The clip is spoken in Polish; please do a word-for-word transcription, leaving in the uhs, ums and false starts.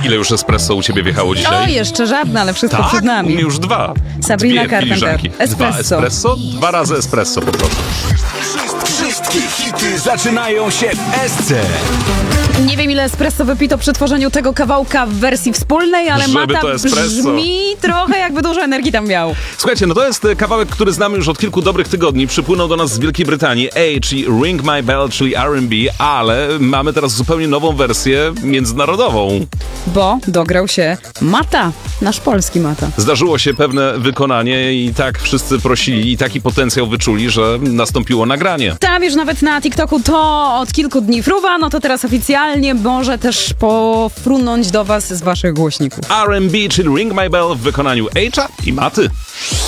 Ile już espresso u ciebie wjechało dzisiaj? O, jeszcze żadne, ale wszystko tak, przed u nami. mnie już dwa. Sabrina Dwie Carpenter. filiżanki. Espresso. Dwa espresso? Dwa razy espresso, poproszę. Wszystkie hity zaczynają się w S C. Nie wiem, ile espresso wypito przy tworzeniu tego kawałka w wersji wspólnej, ale Żeby Mata to espresso. brzmi trochę jakby dużo energii tam miał. Słuchajcie, no to jest kawałek, który znamy już od kilku dobrych tygodni. Przypłynął do nas z Wielkiej Brytanii. A, czyli Ring My Bell, czyli R and B, ale mamy teraz zupełnie nową wersję międzynarodową. Bo dograł się Mata, nasz polski Mata. Zdarzyło się pewne wykonanie i tak wszyscy prosili i taki potencjał wyczuli, że nastąpiło nagranie. Tam już nawet na TikToku to od kilku dni fruwa, no to teraz oficjalnie może też pofrunąć do was z waszych głośników. R and B, czyli Ring My Bell w wykonaniu H'a i Maty.